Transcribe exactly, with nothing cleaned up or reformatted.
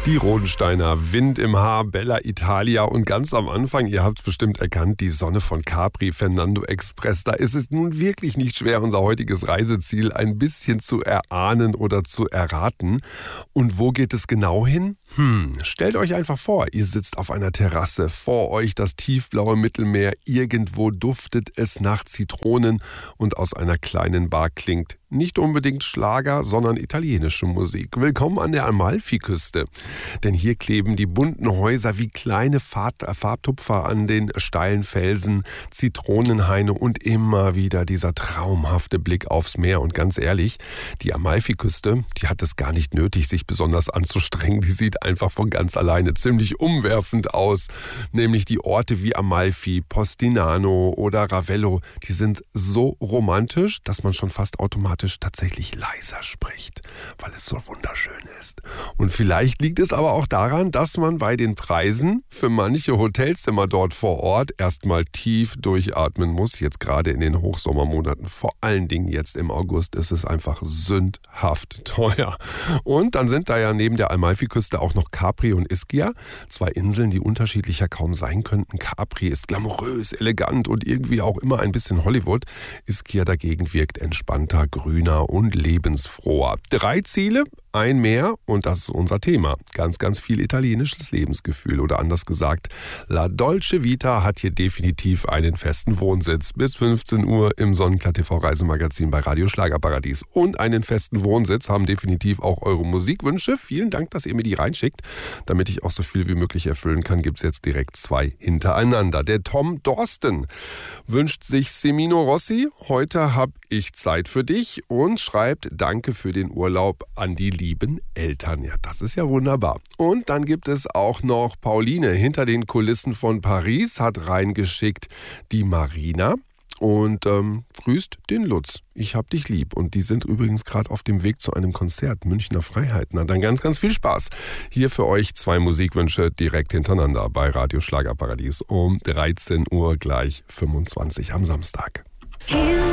Die Rodensteiner, Wind im Haar, Bella Italia und ganz am Anfang, ihr habt es bestimmt erkannt, die Sonne von Capri, Fernando Express. Da ist es nun wirklich nicht schwer, unser heutiges Reiseziel ein bisschen zu erahnen oder zu erraten. Und wo geht es genau hin? Hm, stellt euch einfach vor, ihr sitzt auf einer Terrasse, vor euch das tiefblaue Mittelmeer, irgendwo duftet es nach Zitronen und aus einer kleinen Bar klingt nicht unbedingt Schlager, sondern italienische Musik. Willkommen an der Amalfiküste. Denn hier kleben die bunten Häuser wie kleine Farbtupfer an den steilen Felsen, Zitronenhaine und immer wieder dieser traumhafte Blick aufs Meer. Und ganz ehrlich, die Amalfiküste, die hat es gar nicht nötig, sich besonders anzustrengen. Die sieht einfach von ganz alleine ziemlich umwerfend aus. Nämlich die Orte wie Amalfi, Postinano oder Ravello, die sind so romantisch, dass man schon fast automatisch tatsächlich leiser spricht, weil es so wunderschön ist. Und vielleicht liegt es aber auch daran, dass man bei den Preisen für manche Hotelzimmer dort vor Ort erstmal tief durchatmen muss. Jetzt gerade in den Hochsommermonaten, vor allen Dingen jetzt im August, ist es einfach sündhaft teuer. Und dann sind da ja neben der Amalfiküste auch noch Capri und Ischia, zwei Inseln, die unterschiedlicher kaum sein könnten. Capri ist glamourös, elegant und irgendwie auch immer ein bisschen Hollywood. Ischia dagegen wirkt entspannter, grüner und lebensfroher. Drei Ziele, ein Meer und das ist unser Thema. Ganz, ganz viel italienisches Lebensgefühl oder anders gesagt, La Dolce Vita hat hier definitiv einen festen Wohnsitz. Bis fünfzehn Uhr im Sonnenklar T V Reisemagazin bei Radio Schlagerparadies. Und einen festen Wohnsitz haben definitiv auch eure Musikwünsche. Vielen Dank, dass ihr mir die reinschickt. Damit ich auch so viel wie möglich erfüllen kann, gibt es jetzt direkt zwei hintereinander. Der Tom Dorsten wünscht sich Semino Rossi. Heute habe ich Zeit für dich und schreibt Danke für den Urlaub an die lieben Eltern. Ja, das ist ja wunderbar. Und dann gibt es auch noch Pauline hinter den Kulissen von Paris, hat reingeschickt die Marina und ähm, grüßt den Lutz. Ich hab dich lieb. Und die sind übrigens gerade auf dem Weg zu einem Konzert, Münchner Freiheit. Na dann ganz, ganz viel Spaß. Hier für euch zwei Musikwünsche direkt hintereinander bei Radio Schlagerparadies um dreizehn Uhr gleich fünfundzwanzig am Samstag. In